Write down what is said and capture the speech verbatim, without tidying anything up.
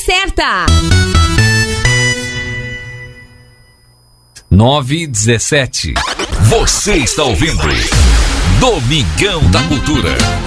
certa. nove e dezessete. Você está ouvindo Domingão da Cultura.